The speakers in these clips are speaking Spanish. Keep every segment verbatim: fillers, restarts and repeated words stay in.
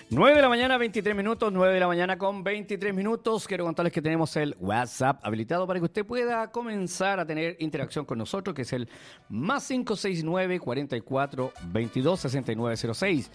nueve de la mañana, veintitrés minutos, nueve de la mañana con veintitrés minutos. Quiero contarles que tenemos el WhatsApp habilitado para que usted pueda comenzar a tener interacción con nosotros, que es el más cinco seis nueve, cuarenta y cuatro, veintidós, sesenta y nueve cero seis.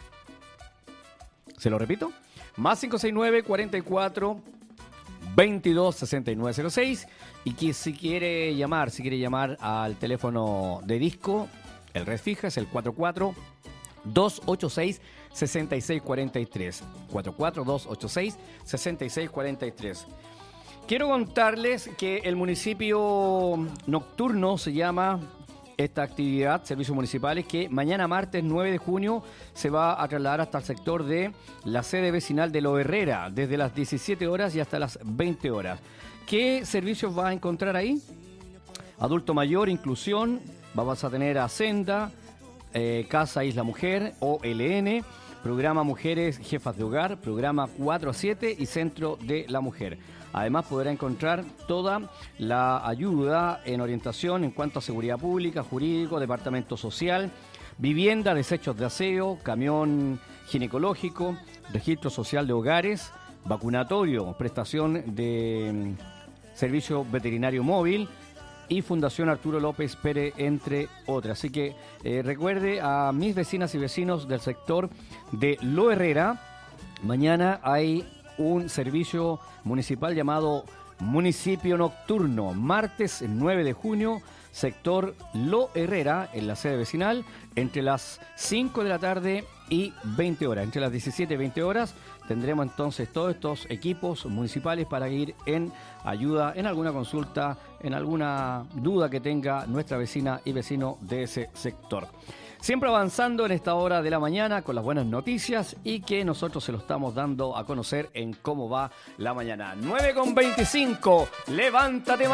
¿Se lo repito? Más cinco seis nueve, cuarenta y cuatro, veintidós, sesenta y nueve cero seis. Y que si quiere llamar, si quiere llamar al teléfono de disco, el red fija es el cuatro cuatro dos ocho seis, seis seis cuatro tres. cuatro cuatro dos ocho seis, seis seis cuatro tres. Quiero contarles que el municipio nocturno se llama esta actividad, servicios municipales, que mañana martes nueve de junio se va a trasladar hasta el sector de la sede vecinal de Lo Herrera, desde las diecisiete horas y hasta las veinte horas. ¿Qué servicios va a encontrar ahí? Adulto mayor, inclusión, vamos a tener a Senda, eh, Casa Isla Mujer, O L N, programa Mujeres Jefas de Hogar, programa cuatro a siete y Centro de la Mujer. Además podrá encontrar toda la ayuda en orientación en cuanto a seguridad pública, jurídico, departamento social, vivienda, desechos de aseo, camión ginecológico, registro social de hogares, vacunatorio, prestación de servicio veterinario móvil y Fundación Arturo López Pérez, entre otras. Así que eh, recuerde a mis vecinas y vecinos del sector de Lo Herrera, mañana hay un servicio municipal llamado Municipio Nocturno, martes nueve de junio, sector Lo Herrera, en la sede vecinal, entre las cinco de la tarde y veinte horas. Entre las diecisiete y veinte horas tendremos entonces todos estos equipos municipales para ir en ayuda, en alguna consulta, en alguna duda que tenga nuestra vecina y vecino de ese sector. Siempre avanzando en esta hora de la mañana con las buenas noticias y que nosotros se lo estamos dando a conocer en cómo va la mañana. nueve con veinticinco, levántate.